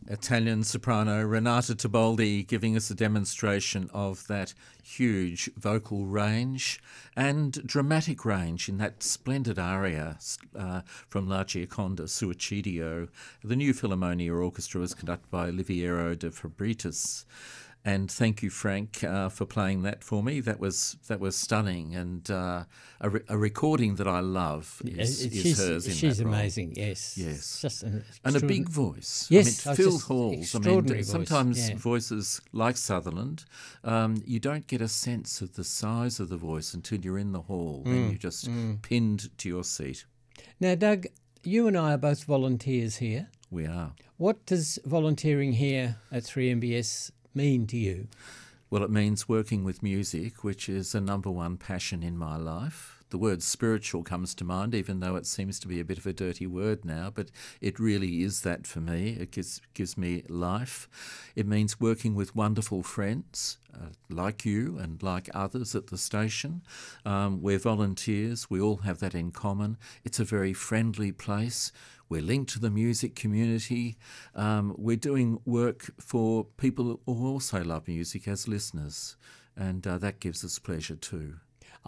Italian soprano Renata Tebaldi giving us a demonstration of that huge vocal range and dramatic range in that splendid aria from La Gioconda Suicidio. The New Philharmonia Orchestra was conducted by Oliviero de Fabritis. And thank you, Frank, for playing that for me. That was stunning, and a recording that I love is hers in she's that role. Amazing, yes. Yes. Just and a big voice. Yes. I mean, filled halls. I mean, sometimes voice. Voices like Sutherland, you don't get a sense of the size of the voice until you're in the hall. Then you're just pinned to your seat. Now, Doug, you and I are both volunteers here. We are. What does volunteering here at 3MBS mean to you? Well, it means working with music, which is a number one passion in my life. The word spiritual comes to mind, even though it seems to be a bit of a dirty word now, but it really is that for me. It gives me life. It means working with wonderful friends like you and like others at the station. We're volunteers. We all have that in common. It's a very friendly place. We're linked to the music community. We're doing work for people who also love music as listeners, and that gives us pleasure too.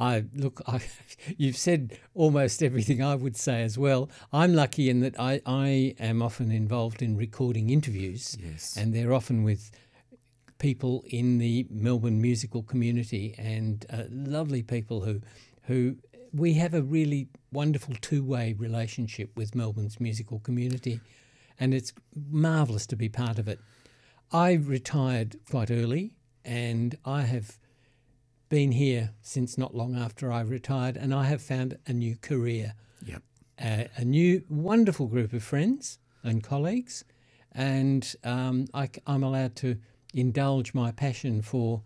You've said almost everything I would say as well. I'm lucky in that I am often involved in recording interviews, yes, and they're often with people in the Melbourne musical community and lovely people who we have a really wonderful two-way relationship with Melbourne's musical community, and it's marvellous to be part of it. I retired quite early, and I have been here since not long after I retired, and I have found a new career. Yep. A new wonderful group of friends and colleagues, and I'm allowed to indulge my passion for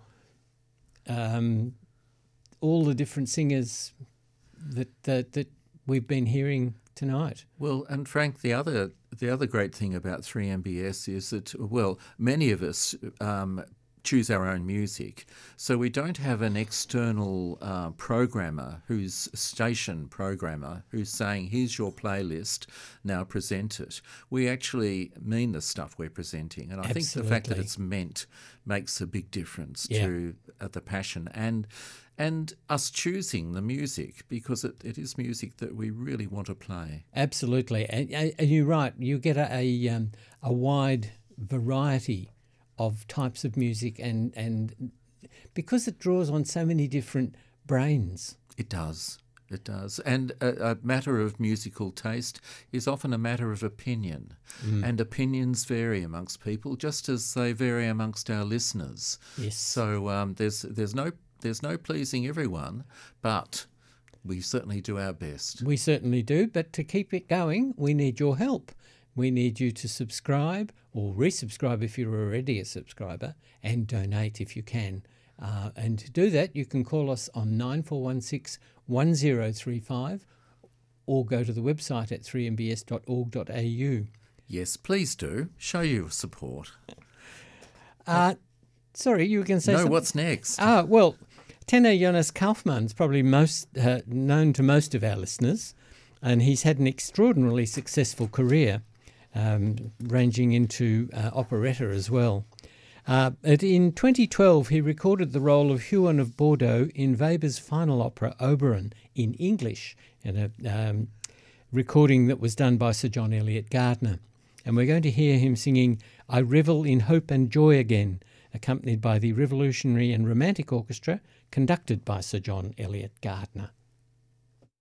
all the different singers that we've been hearing tonight. Well, and Frank, the other great thing about 3MBS is that, well, many of us choose our own music. So we don't have an external programmer station programmer who's saying, here's your playlist, now present it. We actually mean the stuff we're presenting. And I think the fact that it's meant makes a big difference to the passion and us choosing the music, because it is music that we really want to play. Absolutely. And you're right. You get a wide variety of types of music, and because it draws on so many different brains. It does. And a matter of musical taste is often a matter of opinion. And opinions vary amongst people, just as they vary amongst our listeners. Yes. So there's no pleasing everyone, but we certainly do our best. We certainly do, but to keep it going, we need your help. We need you to subscribe or resubscribe if you're already a subscriber, and donate if you can. And to do that, you can call us on 9416 1035 or go to the website at 3mbs.org.au. Yes, please do. Show your support. Sorry, you were going to say something? No, what's next? Well, tenor Jonas Kaufmann is probably most known to most of our listeners, and he's had an extraordinarily successful career, ranging into operetta as well. In 2012, he recorded the role of Huon of Bordeaux in Weber's final opera, Oberon, in English, in a recording that was done by Sir John Eliot Gardiner. And we're going to hear him singing I Revel in Hope and Joy Again, accompanied by the Revolutionary and Romantic Orchestra, conducted by Sir John Eliot Gardiner.